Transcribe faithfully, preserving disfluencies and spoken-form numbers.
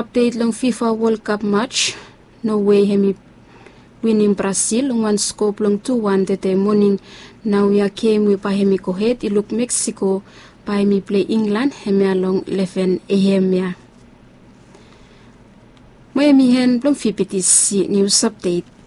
update long FIFA World Cup match. Norway hemi winning Brazil long one scope long two one tete morning. Now we are came we pa hemi kohet iluk Mexico pa hemi play England hemi along eleven a m ya. Mo hemi hen long F I P T C news update.